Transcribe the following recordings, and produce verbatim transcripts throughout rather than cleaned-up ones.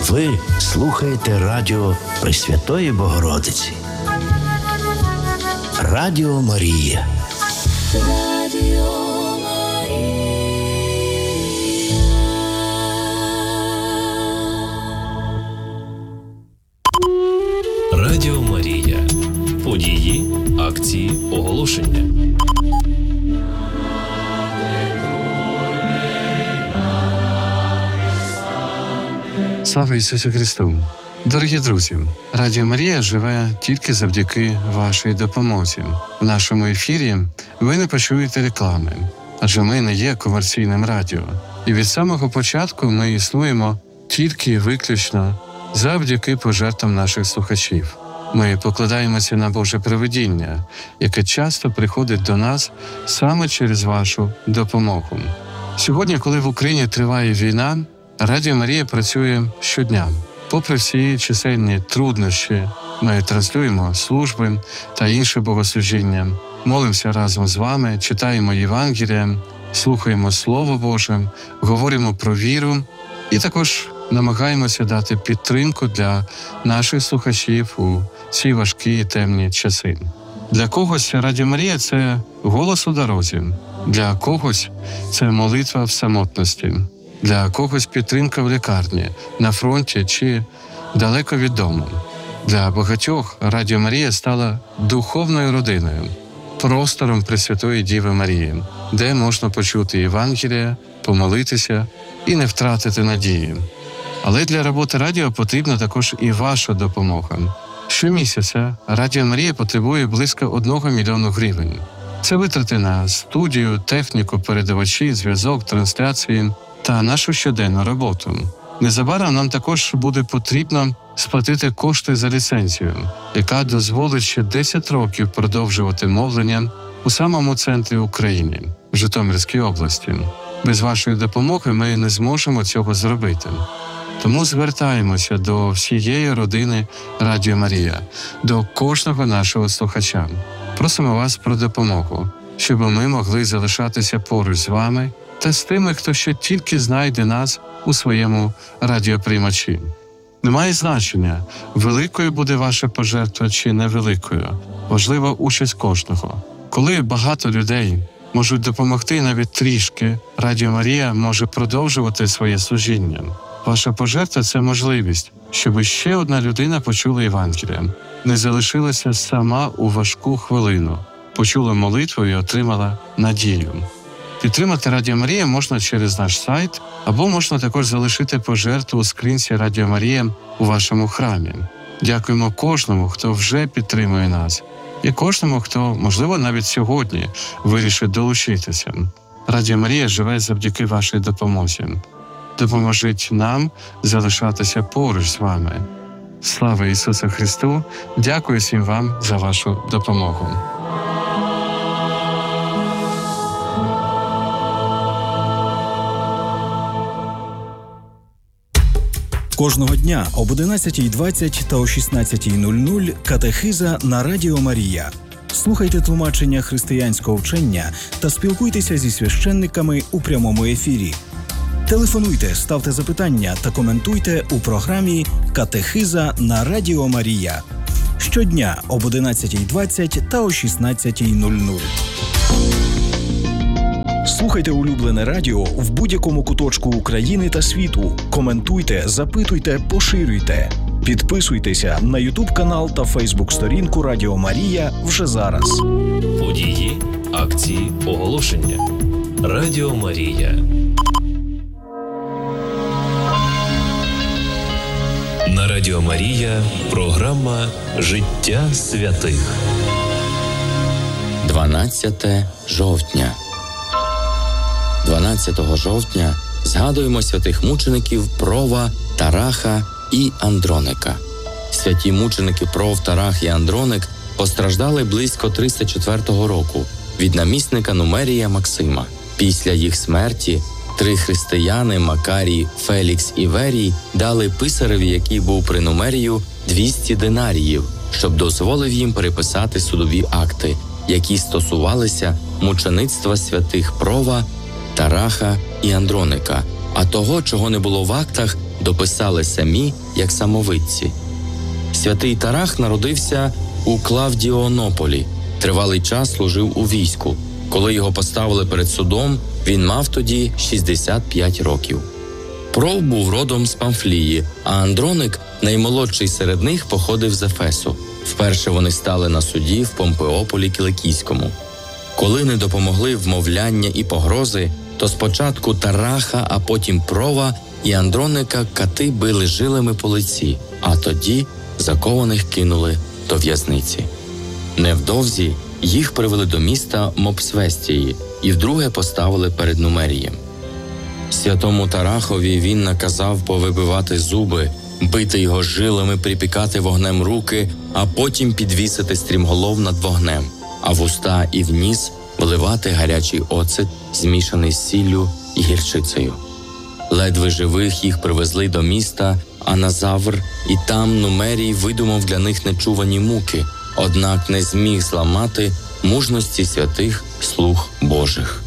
Ви слухаєте радіо Пресвятої Богородиці. Радіо Марія. Радіо Марія. Радіо Марія. Події, акції, оголошення. Слава Ісусу Христу! Дорогі друзі, Радіо Марія живе тільки завдяки вашій допомозі. В нашому ефірі ви не почуєте реклами, адже ми не є комерційним радіо. І від самого початку ми існуємо тільки і виключно завдяки пожертвам наших слухачів. Ми покладаємося на Боже провидіння, яке часто приходить до нас саме через вашу допомогу. Сьогодні, коли в Україні триває війна, Радіо Марія працює щодня. Попри всі чисельні труднощі, ми транслюємо служби та інше богослужіння, молимося разом з вами, читаємо Євангелія, слухаємо Слово Боже, говоримо про віру і також намагаємося дати підтримку для наших слухачів у ці важкі і темні часи. Для когось Радіо Марія – це голос у дорозі, для когось – це молитва в самотності, для когось підтримка в лікарні, на фронті чи далеко від дому. Для багатьох Радіо Марія стала духовною родиною, простором Пресвятої Діви Марії, де можна почути Євангелія, помолитися і не втратити надії. Але для роботи радіо потрібна також і ваша допомога. Щомісяця Радіо Марія потребує близько одного мільйону гривень. Це витрати на студію, техніку, передавачі, зв'язок, трансляції та нашу щоденну роботу. Незабаром нам також буде потрібно сплатити кошти за ліцензію, яка дозволить ще десять років продовжувати мовлення у самому центрі України, в Житомирській області. Без вашої допомоги ми не зможемо цього зробити. Тому звертаємося до всієї родини Радіо Марія, до кожного нашого слухача. Просимо вас про допомогу, щоб ми могли залишатися поруч з вами та з тими, хто ще тільки знайде нас у своєму радіоприймачі. Немає значення, великою буде ваша пожертва чи невеликою. Важлива участь кожного. Коли багато людей можуть допомогти навіть трішки, Радіо Марія може продовжувати своє служіння. Ваша пожертва – це можливість, щоб ще одна людина почула Євангелія, не залишилася сама у важку хвилину, почула молитву і отримала надію. Підтримати Радіо Марія можна через наш сайт, або можна також залишити пожертву у скринці Радіо Марія у вашому храмі. Дякуємо кожному, хто вже підтримує нас, і кожному, хто, можливо, навіть сьогодні вирішить долучитися. Радіо Марія живе завдяки вашій допомозі. Допоможіть нам залишатися поруч з вами. Слава Ісусу Христу! Дякую всім вам за вашу допомогу. Кожного дня об одинадцятій двадцять та о шістнадцятій нуль нуль катехиза на Радіо Марія. Слухайте тлумачення християнського вчення та спілкуйтеся зі священниками у прямому ефірі. Телефонуйте, ставте запитання та коментуйте у програмі «Катехиза на Радіо Марія». Щодня об одинадцятій двадцять та о шістнадцятій нуль нуль. Слухайте улюблене радіо в будь-якому куточку України та світу. Коментуйте, запитуйте, поширюйте. Підписуйтеся на ютуб-канал та фейсбук-сторінку Радіо Марія вже зараз. Події, акції, оголошення. Радіо Марія. На Радіо Марія програма «Життя святих». дванадцяте жовтня. дванадцятого жовтня згадуємо святих мучеників Прова, Тараха і Андроника. Святі мученики Пров, Тарах і Андроник постраждали близько триста четвертого року від намісника Нумерія Максима. Після їх смерті три християни Макарій, Фелікс і Верій дали писареві, який був при Нумерію, двісті динаріїв, щоб дозволив їм переписати судові акти, які стосувалися мучеництва святих Прова, Тараха і Андроника, а того, чого не було в актах, дописали самі, як самовидці. Святий Тарах народився у Клавдіонополі, тривалий час служив у війську. Коли його поставили перед судом, він мав тоді шістдесят п'ять років. Пров був родом з Памфлії, а Андроник, наймолодший серед них, походив з Ефесу. Вперше вони стали на суді в Помпеополі Кіликійському. Коли не допомогли вмовляння і погрози, то спочатку Тараха, а потім Прова і Андроника кати били жилами по лиці, а тоді закованих кинули до в'язниці. Невдовзі їх привели до міста Мопсвестії і вдруге поставили перед Нумерієм. Святому Тарахові він наказав повибивати зуби, бити його жилами, припікати вогнем руки, а потім підвісити стрімголов над вогнем, а в уста і в ніс вливати гарячий оцет, змішаний з сіллю і гірчицею. Ледве живих їх привезли до міста Аназавр, і там Нумерій видумав для них нечувані муки, однак не зміг зламати мужності святих слуг Божих.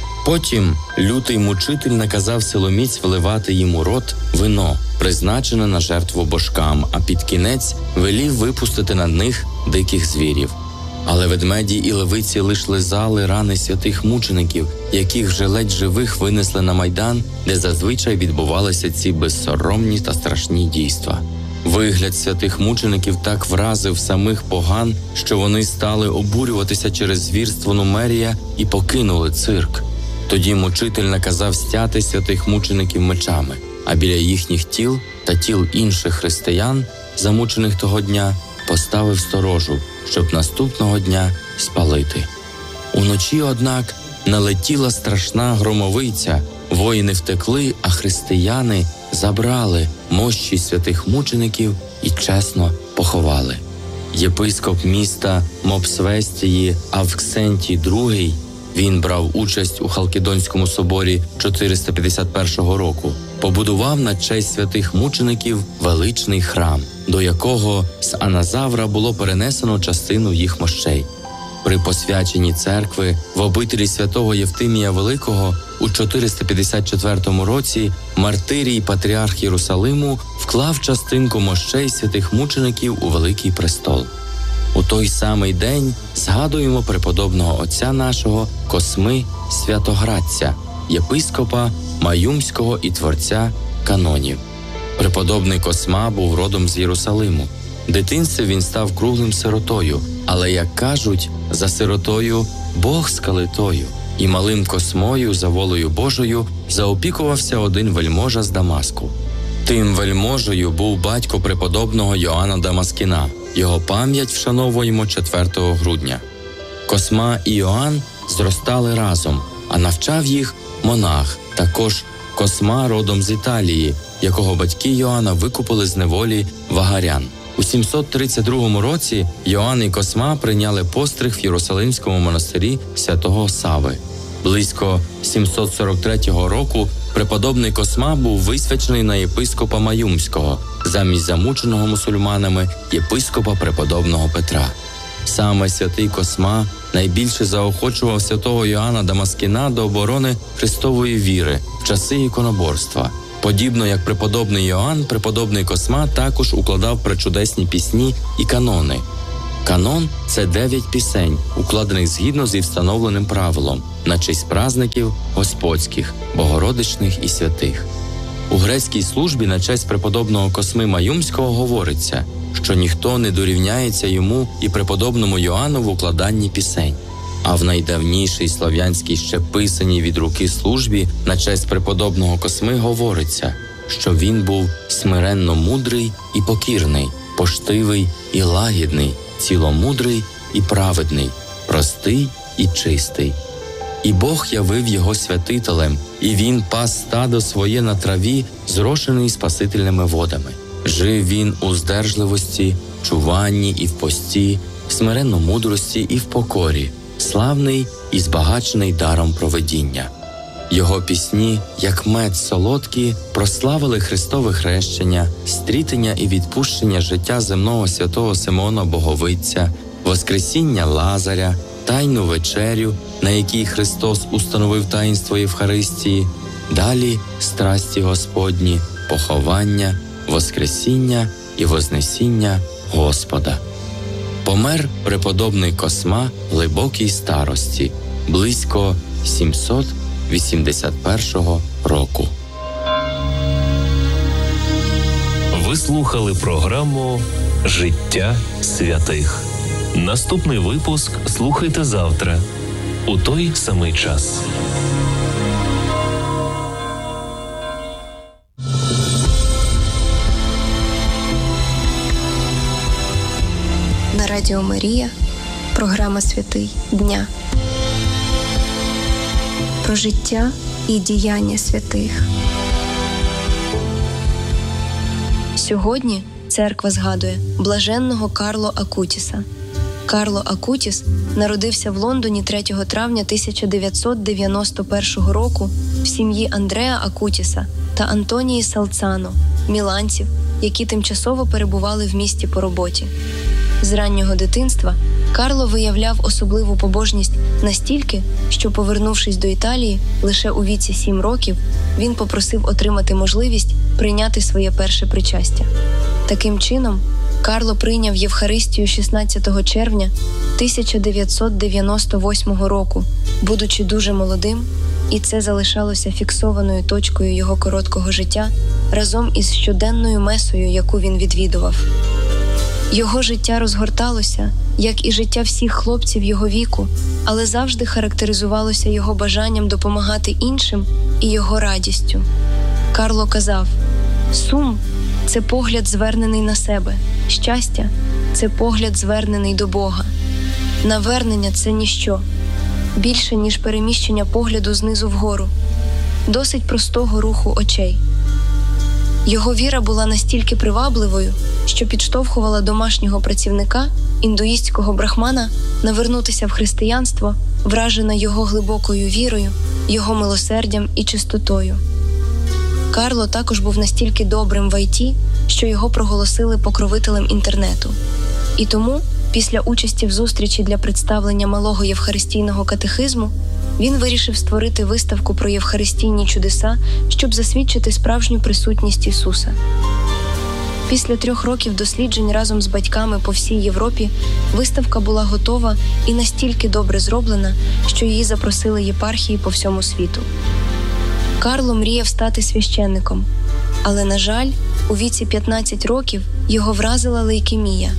Потім лютий мучитель наказав силоміць вливати їм у рот вино, призначене на жертву божкам, а під кінець велів випустити на них диких звірів. Але ведмеді і левиці лиш лизали рани святих мучеників, яких вже ледь живих винесли на майдан, де зазвичай відбувалися ці безсоромні та страшні дійства. Вигляд святих мучеників так вразив самих поган, що вони стали обурюватися через звірство Нумерія і покинули цирк. Тоді мучитель наказав стяти святих мучеників мечами, а біля їхніх тіл та тіл інших християн, замучених того дня, поставив сторожу, щоб наступного дня спалити. Уночі, однак, налетіла страшна громовиця, воїни втекли, а християни забрали мощі святих мучеників і чесно поховали. Єпископ міста Мопсвестії Авксентій другий, він брав участь у Халкідонському соборі чотириста п'ятдесят першого року, побудував на честь святих мучеників величний храм, до якого з Аназавра було перенесено частину їх мощей. При посвяченні церкви в обителі святого Євтимія Великого у чотириста п'ятдесят четвертому році Мартирій патріарх Єрусалиму вклав частинку мощей святих мучеників у Великий престол. У той самий день згадуємо преподобного отця нашого Косми Святоградця, єпископа Маюмського і творця канонів. Преподобний Косма був родом з Єрусалиму. Дитинстві він став круглим сиротою, але, як кажуть, за сиротою Бог з калитою. І малим Космою, за волею Божою, заопікувався один вельможа з Дамаску. Тим вельможею був батько преподобного Йоанна Дамаскіна. Його пам'ять вшановуємо четвертого грудня. Косма і Йоанн зростали разом, а навчав їх монах, також Косма родом з Італії, якого батьки Йоанна викупили з неволі вагарян. У сімсот тридцять другому році Йоанн і Косма прийняли постриг в Єрусалимському монастирі святого Сави. Близько сімсот сорок третього року преподобний Косма був висвячений на єпископа Маюмського, замість замученого мусульманами єпископа преподобного Петра. Саме святий Косма найбільше заохочував святого Йоанна Дамаскіна до оборони Христової віри в часи іконоборства. Подібно як преподобний Йоанн, преподобний Косма також укладав пречудесні пісні і канони. Канон – це дев'ять пісень, укладених згідно зі встановленим правилом, на честь празників господських, богородичних і святих. У грецькій службі на честь преподобного Косми Маюмського говориться, що ніхто не дорівняється йому і преподобному Йоанну в укладанні пісень. А в найдавнішій слав'янській ще писаній від руки службі на честь преподобного Косми говориться, що він був смиренно мудрий і покірний, поштивий і лагідний, ціломудрий і праведний, простий і чистий. І Бог явив його святителем, і він пас стадо своє на траві, зрошений спасительними водами. Жив він у здержливості, чуванні і в пості, в смиренно мудрості і в покорі, славний і збагачений даром провидіння. Його пісні, як мед солодкі, прославили Христове хрещення, стрітення і відпущення життя земного святого Симеона Боговиця, воскресіння Лазаря, тайну вечерю, на якій Христос установив таїнство Євхаристії, Далі страсті Господні, поховання, воскресіння і вознесіння Господа. Помер преподобний Косма в глибокій старості, близько сімсот вісімдесят першого року. Ви слухали програму «Життя святих». Наступний випуск слухайте завтра у той самий час. На Радіо Марія програма «Святий дня». Про життя і діяння святих. Сьогодні церква згадує блаженного Карло Акутіса. Карло Акутіс народився в Лондоні третього травня тисяча дев'ятсот дев'яносто першого року в сім'ї Андреа Акутіса та Антонії Салцано, міланців, які тимчасово перебували в місті по роботі. З раннього дитинства Карло виявляв особливу побожність настільки, що, повернувшись до Італії лише у віці сім років, він попросив отримати можливість прийняти своє перше причастя. Таким чином, Карло прийняв Євхаристію шістнадцятого червня тисяча дев'ятсот дев'яносто восьмого року, будучи дуже молодим, і це залишалося фіксованою точкою його короткого життя разом із щоденною месою, яку він відвідував. Його життя розгорталося, як і життя всіх хлопців його віку, але завжди характеризувалося його бажанням допомагати іншим і його радістю. Карло казав: «Сум – це погляд, звернений на себе. Щастя – це погляд, звернений до Бога. Навернення – це ніщо, більше, ніж переміщення погляду знизу вгору. Досить простого руху очей». Його віра була настільки привабливою, що підштовхувала домашнього працівника, індуїстського брахмана, навернутися в християнство, вражена його глибокою вірою, його милосердям і чистотою. Карло також був настільки добрим в ай ті, що його проголосили покровителем інтернету. І тому, після участі в зустрічі для представлення малого євхаристійного катехизму, він вирішив створити виставку про євхаристійні чудеса, щоб засвідчити справжню присутність Ісуса. Після трьох років досліджень разом з батьками по всій Європі виставка була готова і настільки добре зроблена, що її запросили єпархії по всьому світу. Карло мріяв стати священником, але, на жаль, у віці п'ятнадцять років його вразила лейкемія.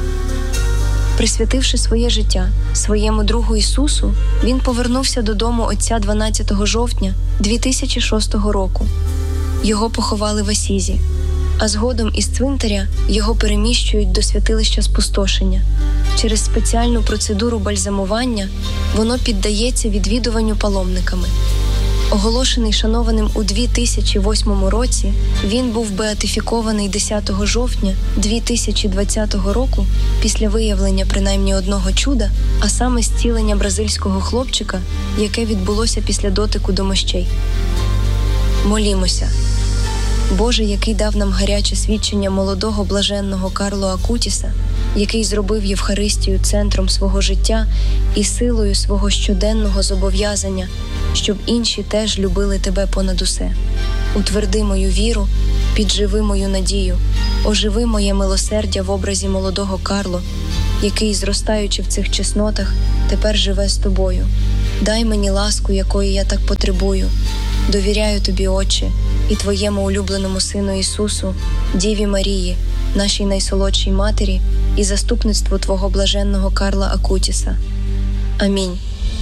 Присвятивши своє життя своєму другу Ісусу, він повернувся додому Отця дванадцятого жовтня дві тисячі шостого року. Його поховали в Асізі, а згодом із цвинтаря його переміщують до святилища Спустошення. Через спеціальну процедуру бальзамування воно піддається відвідуванню паломниками. Оголошений шанованим у дві тисячі восьмому році, він був беатифікований десятого жовтня дві тисячі двадцятого року після виявлення принаймні одного чуда, а саме зцілення бразильського хлопчика, яке відбулося після дотику до мощей. Молімося. Боже, який дав нам гаряче свідчення молодого блаженного Карло Акутіса, який зробив Євхаристію центром свого життя і силою свого щоденного зобов'язання, щоб інші теж любили Тебе понад усе. Утверди мою віру, підживи мою надію, оживи моє милосердя в образі молодого Карло, який, зростаючи в цих чеснотах, тепер живе з Тобою. Дай мені ласку, якої я так потребую. Довіряю Тобі, Отче, і Твоєму улюбленому Сину Ісусу, Діві Марії, нашій найсолодшій Матері, і заступництву Твого блаженного Карла Акутіса. Амінь.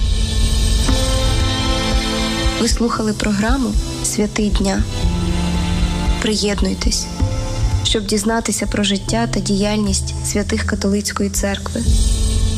Ви слухали програму «Святий дня». Приєднуйтесь, щоб дізнатися про життя та діяльність святих католицької церкви.